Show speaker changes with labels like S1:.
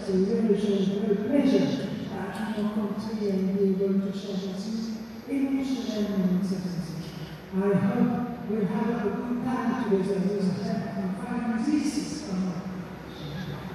S1: it's a really great pleasure to come to and be able to share with you in Jerusalem. I hope we'll have a good time together with the help of 5 diseases.